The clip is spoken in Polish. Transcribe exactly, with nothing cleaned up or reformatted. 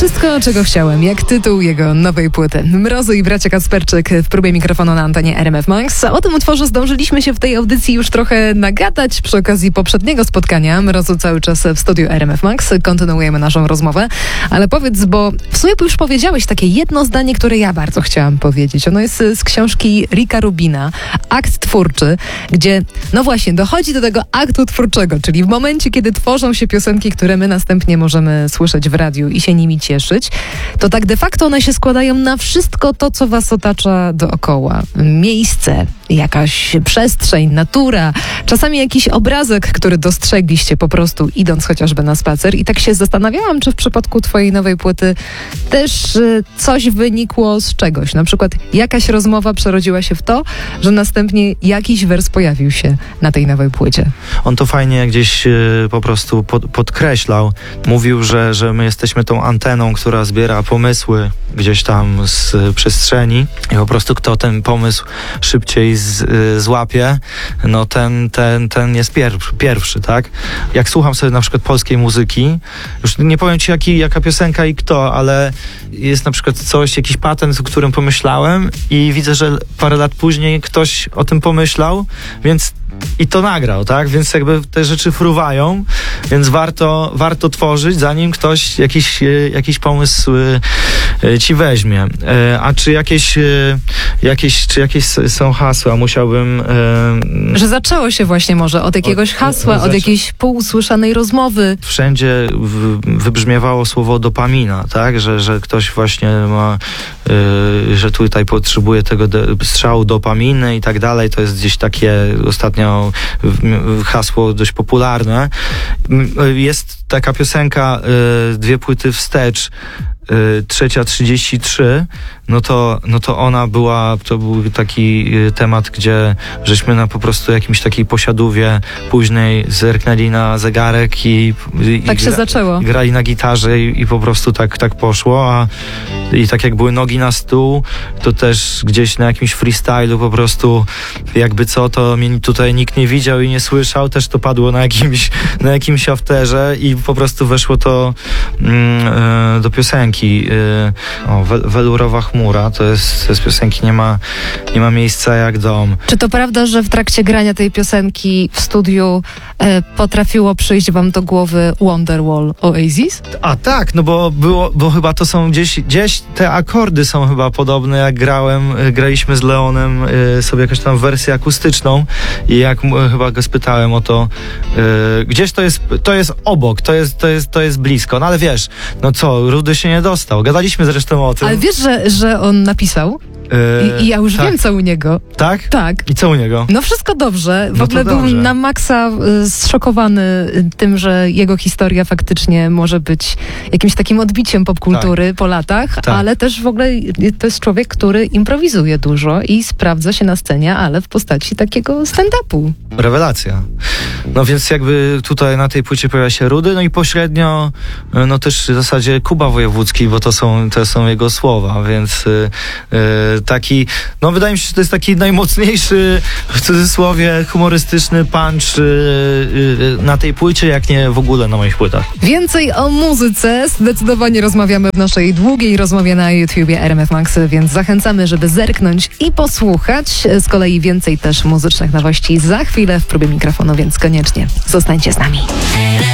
Wszystko, czego chciałem, jak tytuł jego nowej płyty. Mrozy i bracia Kacperczyk w próbie mikrofonu na antenie R M F Max. O tym utworze zdążyliśmy się w tej audycji już trochę nagadać przy okazji poprzedniego spotkania. Mrozu cały czas w studiu R M F Max. Kontynuujemy naszą rozmowę. Ale powiedz, bo w sumie już powiedziałeś takie jedno zdanie, które ja bardzo chciałam powiedzieć. Ono jest z książki Ricka Rubina, Akt twórczy, gdzie, no właśnie, dochodzi do tego aktu twórczego, czyli w momencie, kiedy tworzą się piosenki, które my następnie możemy słyszeć w radiu i się nimi cieszyć, to tak de facto one się składają na wszystko to, co was otacza dookoła. Miejsce, jakaś przestrzeń, natura, czasami jakiś obrazek, który dostrzegliście po prostu idąc chociażby na spacer. I tak się zastanawiałam, czy w przypadku twojej nowej płyty też y, coś wynikło z czegoś. Na przykład jakaś rozmowa przerodziła się w to, że następnie jakiś wers pojawił się na tej nowej płycie. On to fajnie gdzieś y, po prostu pod, podkreślał. Mówił, że, że my jesteśmy tą anteną, która zbiera pomysły gdzieś tam z y, przestrzeni i po prostu kto ten pomysł szybciej z, y, złapie, no ten, ten, ten jest pierwszy, pierwszy, tak? Jak słucham sobie na przykład polskiej muzyki, już nie powiem ci jaki, jaka piosenka i kto, ale jest na przykład coś, jakiś patent, o którym pomyślałem i widzę, że parę lat później ktoś o tym pomyślał, więc i to nagrał, tak? Więc jakby te rzeczy fruwają, więc warto, warto tworzyć, zanim ktoś jakiś, jakiś pomysł ci weźmie. A czy jakieś, jakieś, czy jakieś są hasła? Musiałbym... Że zaczęło się właśnie może od jakiegoś hasła, od, od jakiejś półusłyszanej rozmowy. Wszędzie wybrzmiewało słowo dopamina, tak? Że, że ktoś właśnie ma, że tutaj potrzebuje tego strzału dopaminy i tak dalej. To jest gdzieś takie ostatnio hasło dość popularne. Jest taka piosenka dwie płyty wstecz, trzecia trzydzieści trzy, no to, no to ona była, to był taki temat, gdzie żeśmy na po prostu jakimś takiej posiadówie później zerknęli na zegarek i, i tak się gra, zaczęło. grali na gitarze i, i po prostu tak, tak poszło, a i tak jak były nogi na stół, to też gdzieś na jakimś freestylu po prostu jakby co, to mnie tutaj nikt nie widział i nie słyszał, też to padło na jakimś, na jakimś afterze i po prostu weszło to mm, do piosenki. O, welurowa chmura, to jest, to jest piosenki Nie ma, nie ma miejsca jak dom. Czy to prawda, że w trakcie grania tej piosenki w studiu e, potrafiło przyjść wam do głowy Wonderwall Oasis? A tak, no bo było, bo chyba to są gdzieś, gdzieś te akordy są chyba podobne, jak grałem, graliśmy z Leonem y, sobie jakąś tam wersję akustyczną i jak y, chyba go spytałem o to, y, gdzieś to jest, to jest obok, to jest, to jest, to jest blisko, no ale wiesz, no co, Rudy się nie dostał, gadaliśmy zresztą o tym. Ale wiesz, że, że on napisał? I, I ja już tak. wiem, co u niego. Tak? Tak. I co u niego? No wszystko dobrze. W no ogóle był dobrze. na maksa y, zszokowany tym, że jego historia faktycznie może być jakimś takim odbiciem popkultury tak. po latach, tak. ale też w ogóle to jest człowiek, który improwizuje dużo i sprawdza się na scenie, ale w postaci takiego stand-upu. Rewelacja. No więc jakby tutaj na tej płycie pojawia się Rudy, no i pośrednio no też w zasadzie Kuba Wojewódzki, bo to są, to są jego słowa, więc yy, yy, taki, no wydaje mi się, że to jest taki najmocniejszy, w cudzysłowie, humorystyczny punch yy, yy, na tej płycie, jak nie w ogóle na moich płytach. Więcej o muzyce zdecydowanie rozmawiamy w naszej długiej rozmowie na YouTubie R M F Max, więc zachęcamy, żeby zerknąć i posłuchać. Z kolei więcej też muzycznych nowości za chwilę w próbie mikrofonu, więc koniecznie zostańcie z nami.